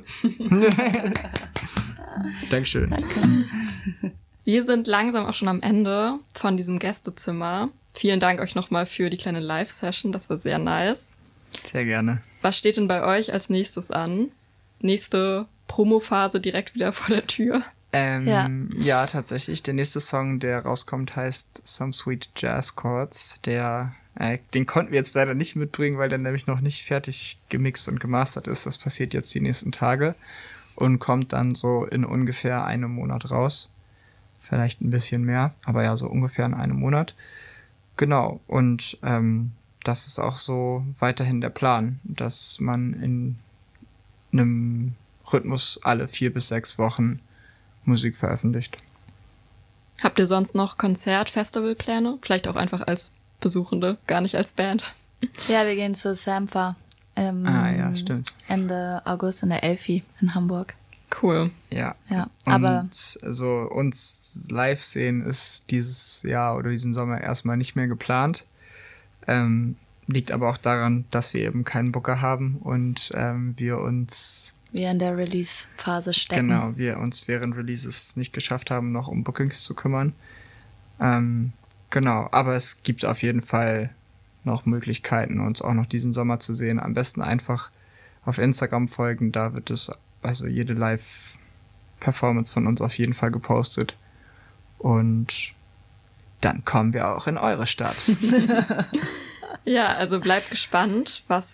Dankeschön. Danke. Wir sind langsam auch schon am Ende von diesem Gästezimmer. Vielen Dank euch nochmal für die kleine Live-Session. Das war sehr nice. Sehr gerne. Was steht denn bei euch als nächstes an? Nächste Promophase direkt wieder vor der Tür? Ja, tatsächlich. Der nächste Song, der rauskommt, heißt Some Sweet Jazz Chords. Den konnten wir jetzt leider nicht mitbringen, weil der nämlich noch nicht fertig gemixt und gemastert ist. Das passiert jetzt die nächsten Tage und kommt dann so in ungefähr einem Monat raus. Vielleicht ein bisschen mehr, aber ja, so ungefähr in einem Monat. Genau, und das ist auch so weiterhin der Plan, dass man in einem Rhythmus alle 4 bis 6 Wochen Musik veröffentlicht. Habt ihr sonst noch Konzert-Festivalpläne? Vielleicht auch einfach als Besuchende, gar nicht als Band. Ja, wir gehen zu Sampha ja, stimmt. Ende August in der Elfi in Hamburg. Cool. Ja, aber und also uns live sehen ist dieses Jahr oder diesen Sommer erstmal nicht mehr geplant. Liegt aber auch daran, dass wir eben keinen Booker haben und wir in der Release-Phase stecken. Genau, wir uns während Releases nicht geschafft haben, noch um Bookings zu kümmern. Genau, aber es gibt auf jeden Fall noch Möglichkeiten, uns auch noch diesen Sommer zu sehen. Am besten einfach auf Instagram folgen, da wird es also jede Live-Performance von uns auf jeden Fall gepostet. Und dann kommen wir auch in eure Stadt. Ja, also bleibt gespannt, was